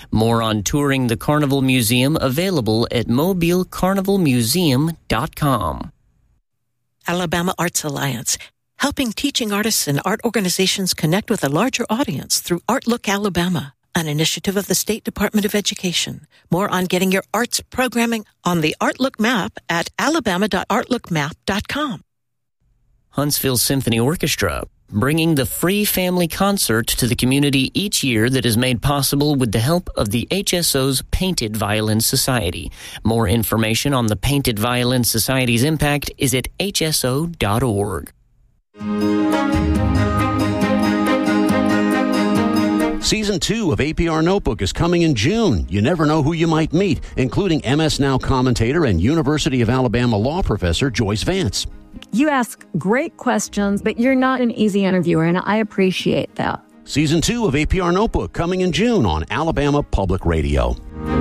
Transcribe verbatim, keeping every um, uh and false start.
More on touring the Carnival Museum available at mobile carnival museum dot com. Alabama Arts Alliance, helping teaching artists and art organizations connect with a larger audience through Artlook Alabama, an initiative of the State Department of Education. More on getting your arts programming on the Artlook map at alabama dot artlook map dot com. Huntsville Symphony Orchestra, bringing the free family concert to the community each year that is made possible with the help of the H S O's Painted Violin Society. More information on the Painted Violin Society's impact is at h s o dot org. Season two of A P R Notebook is coming in June. You never know who you might meet, including M S Now commentator and University of Alabama law professor Joyce Vance. You ask great questions, but you're not an easy interviewer, and I appreciate that. Season two of A P R Notebook coming in June on Alabama Public Radio.